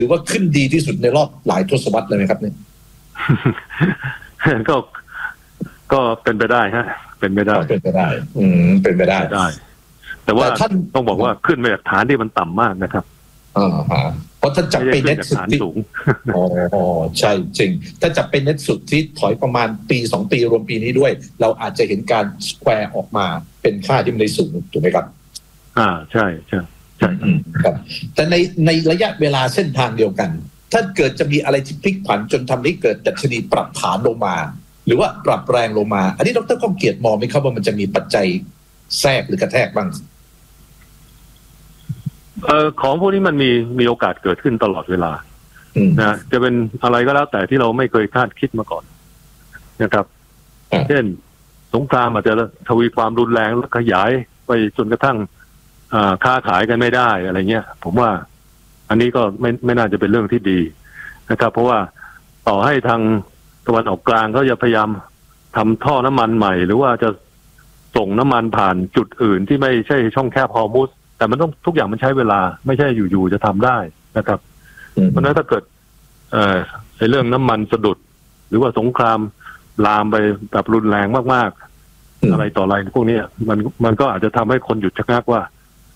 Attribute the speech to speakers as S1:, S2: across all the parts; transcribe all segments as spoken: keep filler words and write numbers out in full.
S1: รือว่าขึ้นดีที่สุดในรอบหลายทศวรรษเลยไหมครับเนี่ย
S2: ก็ก็เป็นไปได้ฮะเป็นไปได้
S1: เป็นไปได้อืมเป็นไปได้
S2: ได้แต่ว่าท่านต้องบอกว่าขึ้นมาจากฐานที่มันต่ำมากนะครับ
S1: อ่าฮะเพราะถ้าจับเป็นเน็ตสุดที่อ๋อใช่จริงถ้าจับเป็นเน็ตสุดที่ถอยประมาณปีสองปีรวมปีนี้ด้วยเราอาจจะเห็นการสแควร์ออกมาเป็นค่าที่มันได้สูงถูกไหมครับ
S2: อ่าใช่ใช่ใช่
S1: ครับแต่ในในระยะเวลาเส้นทางเดียวกันถ้าเกิดจะมีอะไรที่พลิกผันจนทำให้เกิดดัชนีปรับฐานลงมาหรือว่าปรับแรงลงมาอันนี้ดร.ก้องเกียรติมองไหมครับว่ามันจะมีปัจจัยแทรกหรือกระแทกบ้าง
S2: เอ่อของพวกนี้มันมีมีโอกาสเกิดขึ้นตลอดเวลานะจะเป็นอะไรก็แล้วแต่ที่เราไม่เคยคาดคิดมาก่อนนะครับเช่นสงครามอาจจะทวีความรุนแรงและขยายไปจนกระทั่งค้าขายกันไม่ได้อะไรเงี้ยผมว่าอันนี้ก็ไม่ไม่น่าจะเป็นเรื่องที่ดีนะครับเพราะว่าต่อให้ทางตะวันออกกลางเขาจะพยายามทำท่อน้ำมันใหม่หรือว่าจะส่งน้ำมันผ่านจุดอื่นที่ไม่ใช่ช่องแคบฮอร์มุสแต่มันต้องทุกอย่างมันใช้เวลาไม่ใช่อยู่ๆจะทำได้นะครับเพราะฉะนั้นถ้าเกิดเอ่อในเรื่องน้ำมันสะดุดหรือว่าสงครามลามไปแบบรุนแรงมากๆอะไรต่ออะไรพวกนี้มันมันก็อาจจะทำให้คนหยุดชะงักว่า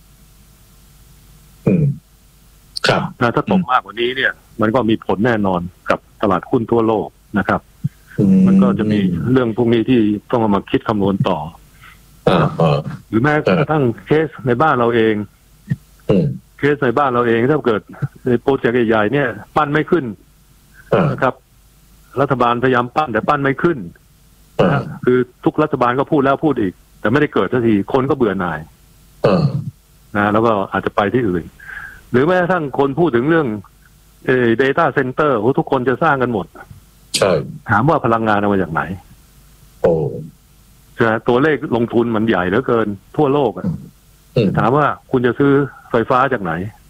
S1: ครับ
S2: ถ้าตกมากกว่านี้เนี่ยมันก็มีผลแน่นอนกับตลาดหุ้นทั่วโลกนะครับมันก็จะมีเรื่องพวกนี้ที่ต้องเอามาคิดคำนวณต่อหรือแม้กระทั่งเคสในบ้านเราเองเคสในบ้านเราเองถ้าเกิดโปรเจกต์ใหญ่ๆเนี่ยปั้นไม่ขึ้นนะครับรัฐบาลพยายามปั้นแต่ปั้นไม่ขึ้นนะคือทุกรัฐบาลก็พูดแล้วพูดอีกแต่ไม่ได้เกิดสักทีคนก็เบื่อหน่ายนะแล้วก็อาจจะไปที่อื่นหรือแม้กระทั่งคนพูดถึงเรื่องเอ่อ data center โอ้ทุกคนจะสร้างกันหมด
S1: ใช่
S2: ถามว่าพลังงานเอามาจากไหน
S1: โอ้
S2: ใช่ตัวเลขลงทุนมันใหญ่เหลือเกินทั่วโลกอ่ะถามว่าคุณจะซื้อไฟฟ้าจากไหน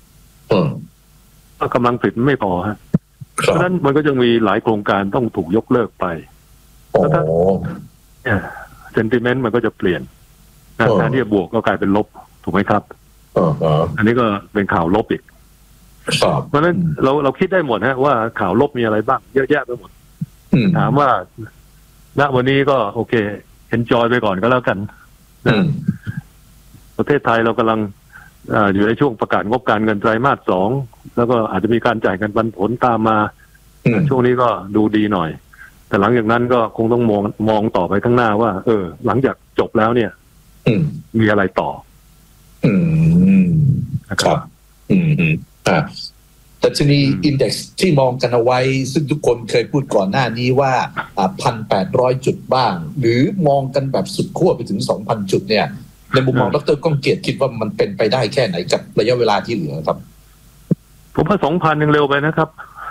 S2: ก็กำลังผลิตไม่พอฮะเพราะฉะนั้นมันก็จะมีหลายโครงการต้องถูกยกเลิกไปแล้วถ้าเนี่ยเซนติเมนต์มันก็จะเปลี่ยนนะแทนที่จะบวกก็กลายเป็นลบถูกไหมครับอันนี้ก็เป็นข่าวลบอีกเพราะฉะนั้นเราเราคิดได้หมดฮะว่าข่าวลบมีอะไรบ้างเยอะแยะไปหมดถามว่าณวันนี้ก็โอเคเอนจอยไปก่อนก็แล้วกันนะประเทศไทยเรากำลังอยู่ในช่วงประกาศงบการเงินไตรมาสสองแล้วก็อาจจะมีการจ่ายเงินปันผลตามมาช่วงนี้ก็ดูดีหน่อยแต่หลังจากนั้นก็คงต้องมองมองต่อไปข้างหน้าว่าเออหลังจากจบแล้วเนี่ยมีอะไรต่อ
S1: อืมครับอืมอืมอ่าแต่จะมีอินเด็กซ์ที่มองกันเอาไว้ซึ่งทุกคนเคยพูดก่อนหน้านี้ว่าอ่าพันแปดร้อยจุดบ้างหรือมองกันแบบสุดขั้วไปถึงสองพันจุดเนี่ยในมุมมองดร.ก้องเกียรติคิดว่ามันเป็นไปได้แค่ไหนกับระยะเวลาที่เหลือครับ
S2: ผมว่าสองพันยังเร็วไปนะครับ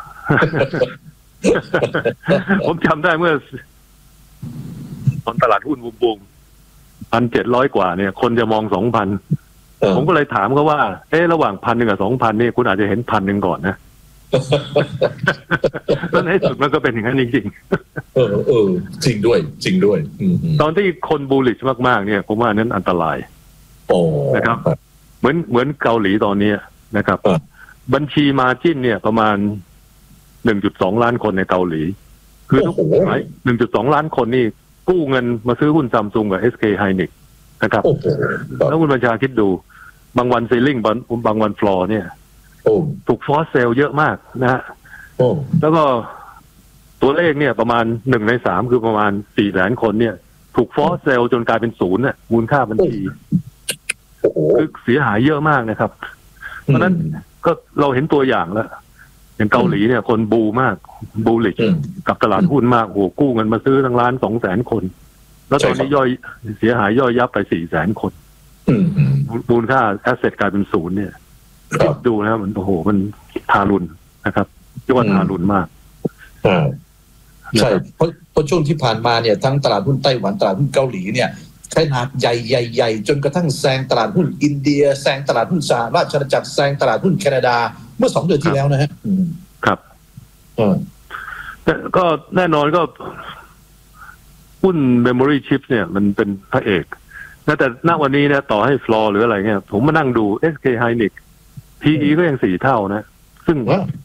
S2: ผมจำได้เมื่อตอนตลาดหุ้นบูมๆพันเจ็ดร้อยกว่าเนี่ยคนจะมองสองพันผมก็เลยถามเขาว่าเอ๊ะระหว่างพันหนึ่งกับสองพันนี่คุณอาจจะเห็นพันหนึ่งก่อนนะแล้วในสุดมันก็เป็นอย่างนั้นจริง
S1: ๆเออเออจริงด้วยจริงด้วย
S2: ตอนที่คนบูลลิชมากๆเนี่ยผมว่านั้นอันตรายนะครับเหมือนเหมือนเกาหลีตอนนี้นะครับบัญชีมาจิ้นเนี่ยประมาณ หนึ่งจุดสอง ล้านคนในเกาหลีคือทุกคน หนึ่งจุดสอง ล้านคนนี่กู้เงินมาซื้อหุ้นซัมซุงกับ เอส เค Hynix นะครับแล้วคุณประชาคิดดูบางวันซีลิ่งบางบางวันฟลอร์เนี่ยถูกฟอสเซลเยอะมากนะฮะแล้วก็ตัวเลขเนี่ยประมาณหนึ่งในสามคือประมาณสี่แสนคนเนี่ยถูกฟอสเซลจนกลายเป็นศูนย์เนี่ยมูลค่าบัญชีคือเสียหายเยอะมากนะครับเพราะนั้นก็เราเห็นตัวอย่างแล้วอย่างเกาหลีเนี่ยคนบูมากบูลลิชกับตลาดหุ้นมากโอ้กู้เงินมาซื้อทั้งล้านสองแสนคนแล้วตอนนี้ย่อยเสียหายย่อยยับไปสี่แสนคนมูลค่าแอสเซทกลายเป็นศูนย์เนี่ยคิดดูนะมันโอ้โหมันทารุณนะครับเรียกว่าทารุณมาก
S1: ใช่เพราะเพราะช่วงที่ผ่านมาเนี่ยทั้งตลาดหุ้นไต้หวันตลาดหุ้นเกาหลีเนี่ยขนาดใหญ่ๆจนกระทั่งแซงตลาดหุ้นอินเดียแซงตลาดหุ้นสหราชอาณาจักรแซงตลาดหุ้นแคนาดาเมื่อสองเดือนที่แล้วนะฮะ
S2: ครับก็แน่นอนก็หุ้น memory chip เนี่ยมันเป็นพระเอกแต่ณวันนี้เนี่ยต่อให้ฟลอร์หรืออะไรเงี้ยผมมานั่งดู เอส เค Hynix พี อี ก็ยังสี่เท่านะซึ่ง